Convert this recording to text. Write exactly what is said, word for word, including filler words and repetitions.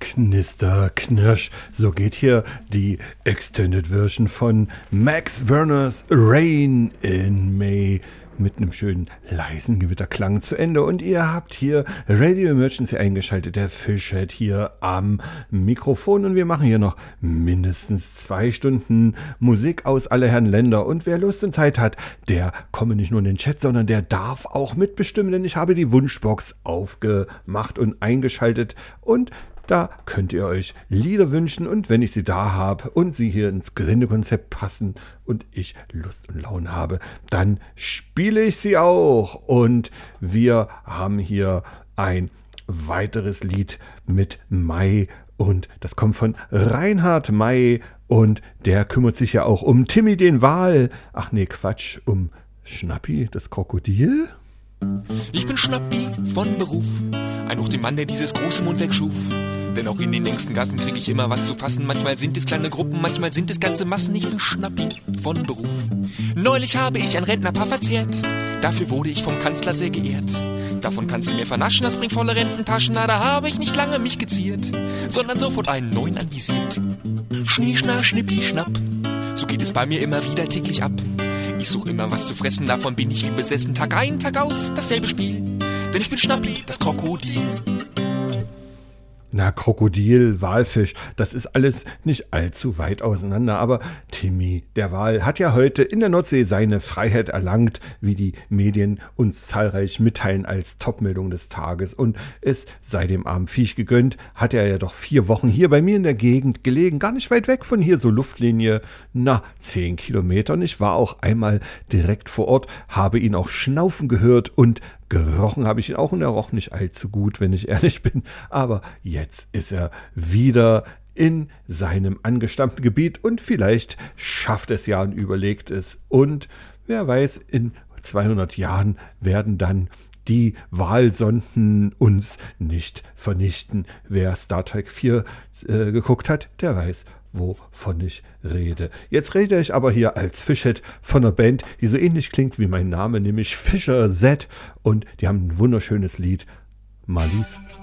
Knister, Knirsch, so geht hier die Extended Version von Max Werner's Rain in May mit einem schönen leisen Gewitterklang zu Ende. Und ihr habt hier Radio Emergency eingeschaltet, der Fischhead hier am Mikrofon. Und wir machen hier noch mindestens zwei Stunden Musik aus aller Herren Länder. Und wer Lust und Zeit hat, der komme nicht nur in den Chat, sondern der darf auch mitbestimmen, denn ich habe die Wunschbox aufgemacht und eingeschaltet. Und da könnt ihr euch Lieder wünschen, und wenn ich sie da habe und sie hier ins Sendekonzept passen und ich Lust und Laune habe, dann spiele ich sie auch. Und wir haben hier ein weiteres Lied mit Mai, und das kommt von Reinhard May, und der kümmert sich ja auch um Timmy den Wal. Ach nee, Quatsch, um Schnappi, das Krokodil? Ich bin Schnappi von Beruf, ein Mann, der dieses große Mundwerk schuf. Denn auch in den längsten Gassen krieg ich immer was zu fassen. Manchmal sind es kleine Gruppen, manchmal sind es ganze Massen. Ich bin Schnappi von Beruf. Neulich habe ich ein Rentnerpaar verzehrt. Dafür wurde ich vom Kanzler sehr geehrt. Davon kannst du mir vernaschen, das bringt volle Rententaschen. Na, da habe ich nicht lange mich geziert, sondern sofort einen neuen anvisiert. Schnie, schna, schnippi, schnapp. So geht es bei mir immer wieder täglich ab. Ich suche immer was zu fressen, davon bin ich wie besessen. Tag ein, Tag aus, dasselbe Spiel. Denn ich bin Schnappi, das Krokodil. Na, Krokodil, Walfisch, das ist alles nicht allzu weit auseinander. Aber Timmy, der Wal, hat ja heute in der Nordsee seine Freiheit erlangt, wie die Medien uns zahlreich mitteilen als Topmeldung des Tages. Und es sei dem armen Viech gegönnt, hat er ja doch vier Wochen hier bei mir in der Gegend gelegen, gar nicht weit weg von hier, so Luftlinie, na, zehn Kilometer. Und ich war auch einmal direkt vor Ort, habe ihn auch schnaufen gehört, und gerochen habe ich ihn auch, und er roch nicht allzu gut, wenn ich ehrlich bin. Aber jetzt ist er wieder in seinem angestammten Gebiet, und vielleicht schafft es ja und überlegt es. Und wer weiß, in zweihundert Jahren werden dann die Walsonden uns nicht vernichten. Wer Star Trek vier äh, geguckt hat, der weiß, wovon ich rede. Jetzt rede ich aber hier als Fischhead von einer Band, die so ähnlich klingt wie mein Name, nämlich Fischer Z. Und die haben ein wunderschönes Lied, Marlies